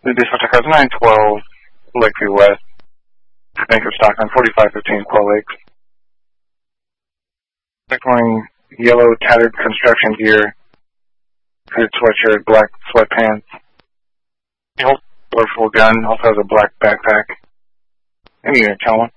The dispatch cars 912 Lakeview West. Bank of Stockton, 4515 Quail Lakes. Wearing yellow tattered construction gear, hooded sweatshirt, black sweatpants. Colorful gun, also has a black backpack. Any unit, tell one.